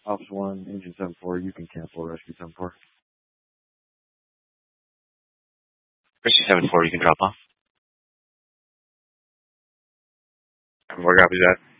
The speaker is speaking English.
Officer 1, Engine 7-4, you can cancel Rescue 7-4. Rescue 7-4, you can drop off. Where copies that?